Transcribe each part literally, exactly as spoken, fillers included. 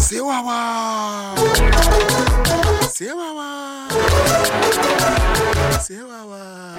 Sewawa. Sewawa. Sewawa.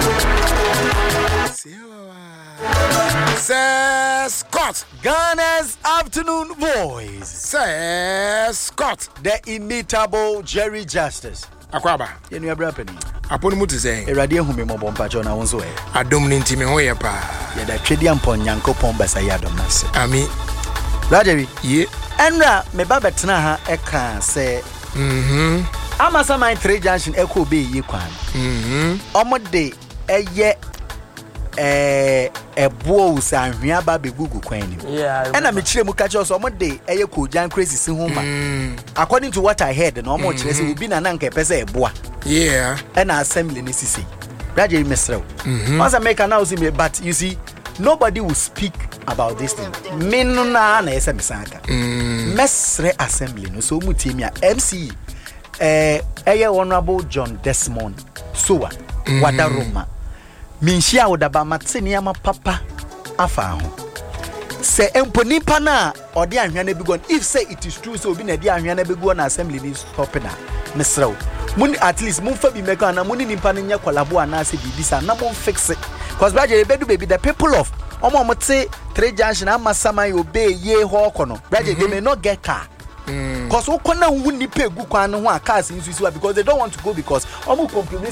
Sewawa. Sir Scott. Ghana's afternoon voice. Sir Scott. The immutable Jerry Justice. Akwaba. Yenu ya brapeni. Aponu muti say. Eradi ehumi mo bompa jona wonso e. Adom ni ntimi ho ye pa. Ye da twedi ampon nyankopon basa ya dom na se. Ami. Rajewi. Ye. Enra me ba betena ha eka se. Mhm. Amasa my three junction eko be yi kwan. Mhm. Omode eye eh ebo usanhwea ba begugu kwan ni. Yeah. Ena me kire mu kache so omode eye ko jan crazy si ho ma. According to what I heard, no mo kire se obi na na nka pese eboa. Yeah. Ena assembly ni sisi. Rajewi mesrew. Mhm. Once I make an now see me, but you see nobody will speak about this thing. Me no na na ese misaka. Mm. Mesre assembly no so mutie mi a M C eh eye honorable John Desmond Sowa Mm. wada Roma. Minhia wodaba mateni ama papa afa ho. Se empo nipa na ode ahwa na bi gon if say it is true so obi na de ahwa na bi go na assembly ni stop na mesrew. Mun at least mun fa bi meka na mun ni nipa nya kwalabo ana se bibisa na mun fix it. Cause braje bedu baby the people of omo mo te three junction amasama yo be ye ho kono braje they may not get car. Mm. Cause ukona wu nipa egu kwan no ho a cars nsusu because they don't want to go because omo compromise